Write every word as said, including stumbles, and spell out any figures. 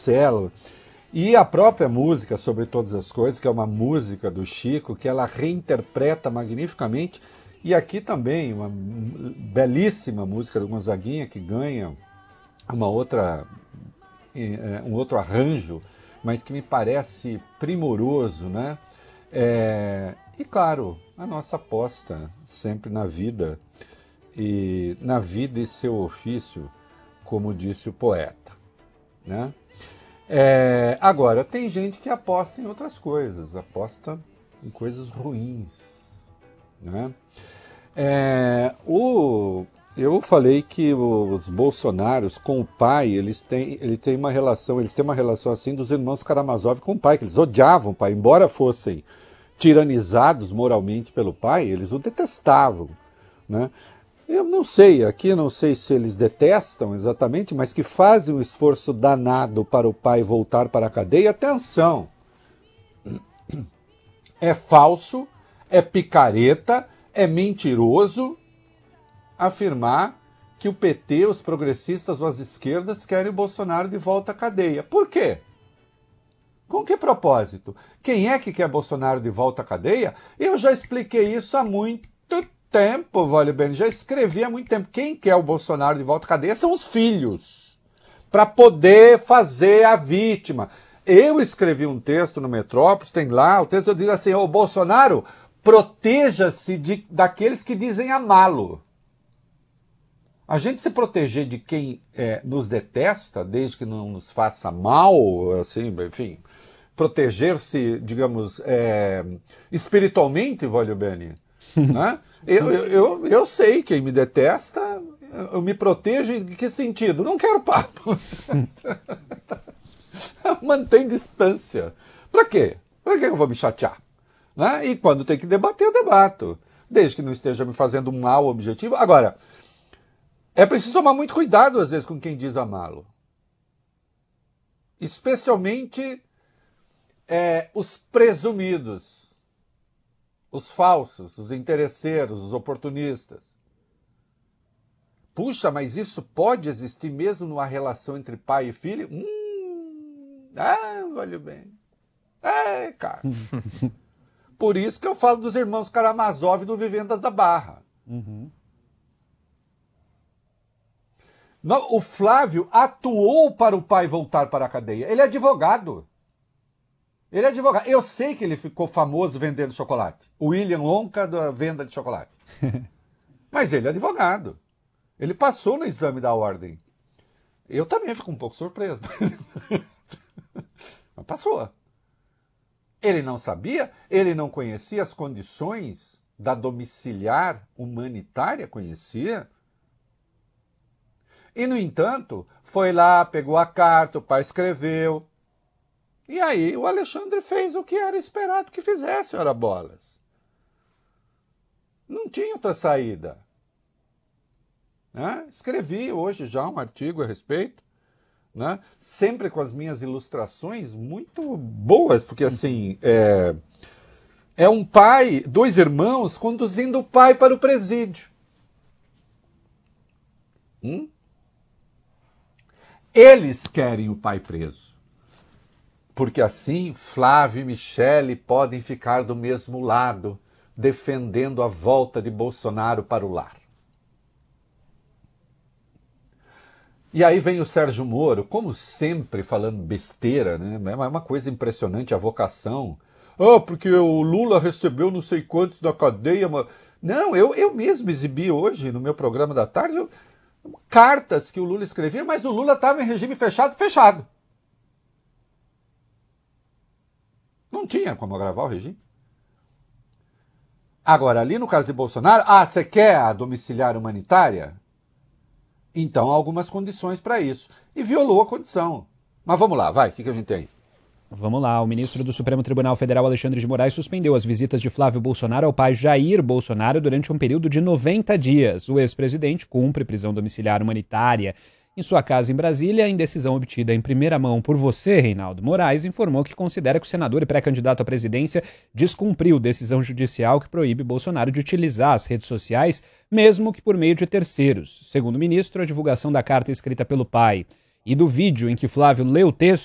Marcelo. E a própria música, Sobre Todas as Coisas, que é uma música do Chico, que ela reinterpreta magnificamente. E aqui também, uma belíssima música do Gonzaguinha, que ganha uma outra, um outro arranjo, mas que me parece primoroso, né? É, e claro, a nossa aposta sempre na vida, e na vida e seu ofício, como disse o poeta, né? É, agora, tem gente que aposta em outras coisas, aposta em coisas ruins, né? É, o, eu falei que os bolsonaros com o pai, eles têm, ele tem uma relação, eles têm uma relação assim dos irmãos Karamazov com o pai, que eles odiavam o pai, embora fossem tiranizados moralmente pelo pai, eles o detestavam, né? Eu não sei, aqui não sei se eles detestam exatamente, mas que fazem um esforço danado para o pai voltar para a cadeia. Atenção! É falso, é picareta, é mentiroso afirmar que o P T, os progressistas ou as esquerdas querem o Bolsonaro de volta à cadeia. Por quê? Com que propósito? Quem é que quer Bolsonaro de volta à cadeia? Eu já expliquei isso há muito tempo, vale bem, já escrevi há muito tempo. Quem quer o Bolsonaro de volta à cadeia são os filhos, para poder fazer a vítima. Eu escrevi um texto no Metrópolis, tem lá, o texto diz assim, o Bolsonaro, proteja-se de, daqueles que dizem amá-lo. A gente se proteger de quem é, nos detesta, desde que não nos faça mal, assim, enfim, proteger-se, digamos, é, espiritualmente, vale bem, né? Eu, eu, eu, eu sei, quem me detesta, eu me protejo em que sentido? Não quero papo. Mantém distância. Para quê? Para que eu vou me chatear? Né? E quando tem que debater, eu debato. Desde que não esteja me fazendo um mal objetivo. Agora, é preciso tomar muito cuidado, às vezes, com quem diz amá-lo. Especialmente é, os presumidos. Os falsos, os interesseiros, os oportunistas. Puxa, mas isso pode existir mesmo numa relação entre pai e filho? Hum, ah, vale bem. É, cara. Por isso que eu falo dos irmãos Karamazov do Vivendas da Barra. Uhum. Não, o Flávio atuou para o pai voltar para a cadeia. Ele é advogado. Ele é advogado. Eu sei que ele ficou famoso vendendo chocolate. O William Wonka da venda de chocolate. Mas ele é advogado. Ele passou no exame da ordem. Eu também fico um pouco surpreso. Mas passou. Ele não sabia? Ele não conhecia as condições da domiciliar humanitária? Conhecia? E, no entanto, foi lá, pegou a carta, o pai escreveu. E aí o Alexandre fez o que era esperado que fizesse, ora bolas. Não tinha outra saída. Né? Escrevi hoje já um artigo a respeito, né? Sempre com as minhas ilustrações muito boas, porque assim, é, é um pai, dois irmãos conduzindo o pai para o presídio. Hum? Eles querem o pai preso. Porque assim Flávio e Michele podem ficar do mesmo lado, defendendo a volta de Bolsonaro para o lar. E aí vem o Sérgio Moro, como sempre, falando besteira, né? É uma coisa impressionante a vocação. Ah, porque o Lula recebeu não sei quantos da cadeia. Mas... Não, eu, eu mesmo exibi hoje, no meu programa da tarde, eu... cartas que o Lula escrevia, mas o Lula estava em regime fechado, fechado. Não tinha como gravar o regime. Agora, ali no caso de Bolsonaro, ah, você quer a domiciliar humanitária? Então há algumas condições para isso. E violou a condição. Mas vamos lá, vai, o que, que a gente tem? Vamos lá, o ministro do Supremo Tribunal Federal, Alexandre de Moraes, suspendeu as visitas de Flávio Bolsonaro ao pai Jair Bolsonaro durante um período de noventa dias. O ex-presidente cumpre prisão domiciliar humanitária em sua casa em Brasília. Em decisão obtida em primeira mão por você, Reinaldo, Moraes informou que considera que o senador e pré-candidato à presidência descumpriu decisão judicial que proíbe Bolsonaro de utilizar as redes sociais, mesmo que por meio de terceiros. Segundo o ministro, a divulgação da carta escrita pelo pai e do vídeo em que Flávio lê o texto